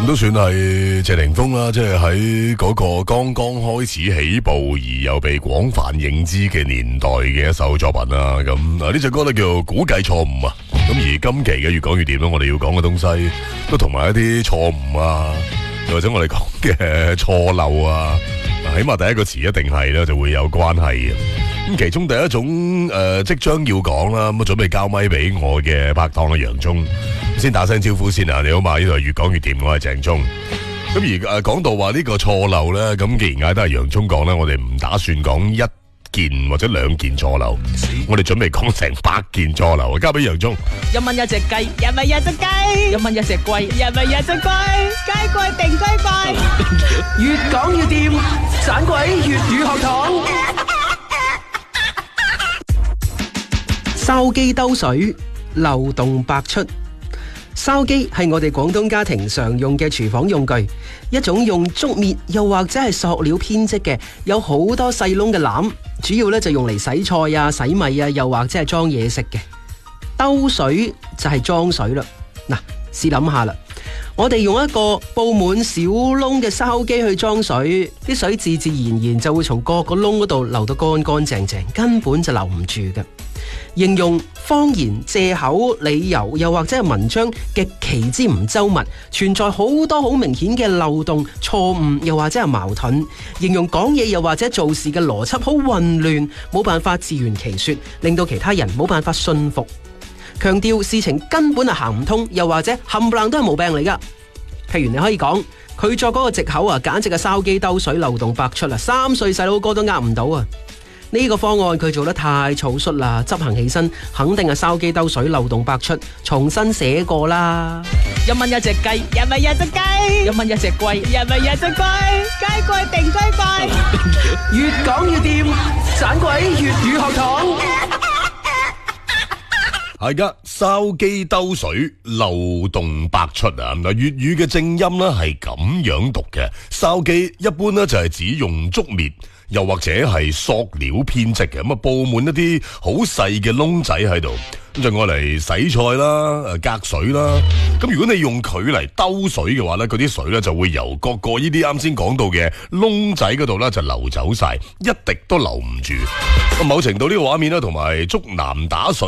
都算係謝霆鋒啦，即係喺嗰個剛剛開始起步而又被廣泛認知嘅年代嘅一首作品啦。咁呢隻歌咧叫估計錯誤啊。咁而今期嘅越講越掂啦，我哋要講嘅東西都同埋一啲錯誤啊，又或者我哋講嘅錯漏啊，起碼第一個詞一定係咧就會有關係嘅。咁其中第一種即將要講啦，咁準備交咪俾我嘅拍檔楊聰。先打聲招呼先啊！你好嘛？呢度係越講越掂，我係鄭聰。咁而講到話呢個錯漏咧，咁既然嗌都係楊聰講咧，我哋唔打算講一件或者兩件錯漏，我哋準備講成100件錯漏，交俾楊聰。 一蚊一隻雞，一蚊一隻雞，一蚊一隻龜，一蚊一隻龜，雞貴定雞貴。 越講越掂，盞鬼粵語學堂。筲箕兜水，漏洞百出。筲箕係我哋廣東家庭常用嘅廚房用具，一種用竹篾又或者係塑料編織嘅，有好多細窿嘅籃，主要咧就用嚟洗菜啊、洗米啊，又或者係裝嘢食嘅。兜水就係裝水啦。嗱，試諗下啦，我哋用一個布滿小窿嘅筲箕去裝水，啲水自自然然就會從各個窿嗰度流到乾乾淨淨，根本就留唔住嘅。形容謊言、借口、理由又或者係文章極其之唔周密，存在好多好明顯嘅漏洞、錯誤又或者係矛盾。形容講嘢又或者做事嘅邏輯好混亂，冇辦法自圓其說，令到其他人冇辦法信服。強調事情根本係行唔通，又或者冚唪唥都係毛病嚟噶。譬如你可以講佢作嗰個藉口啊，簡直係筲箕兜水，漏洞百出啦，3歲細佬哥都呃唔到啊！呢個方案佢做得太草率啦，執行起身肯定係筲箕兜水，漏洞百出，重新寫過啦。 一蚊一隻雞，一蚊一隻雞，一蚊一隻龜，一蚊一隻龜，雞貴定雞貴。 越講越掂，盞鬼粵語學堂。 係噶，筲箕兜水，漏洞百出啊！嗱，粵語嘅正音咧係咁樣讀嘅，筲箕一般咧就係指用竹篾又或者係塑料編織嘅，咁啊布滿一啲好細嘅窿仔喺度，咁就愛嚟洗菜啦、隔水啦。咁如果你用佢嚟兜水嘅話咧，嗰啲水咧就會由各個呢啲啱先講到嘅窿仔嗰度咧就流走晒，一滴都留唔住。某程度呢個畫面咧同埋竹籃打水